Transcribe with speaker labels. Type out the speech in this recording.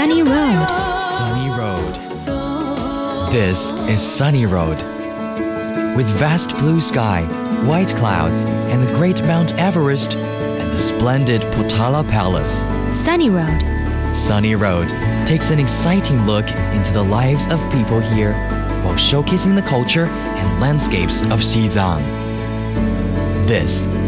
Speaker 1: Sunny Road.
Speaker 2: Sunny Road. This is Sunny Road. With vast blue sky, white clouds, and the great Mount Everest, and the splendid Potala Palace.
Speaker 1: Sunny Road.
Speaker 2: Sunny Road takes an exciting look into the lives of people here while showcasing the culture and landscapes of Xizang. This